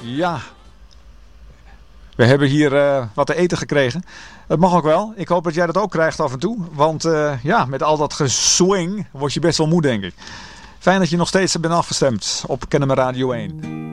Ja, we hebben hier wat te eten gekregen. Het mag ook wel. Ik hoop dat jij dat ook krijgt af en toe. Want met al dat geswing word je best wel moe, denk ik. Fijn dat je nog steeds bent afgestemd op Kennemer Radio 1.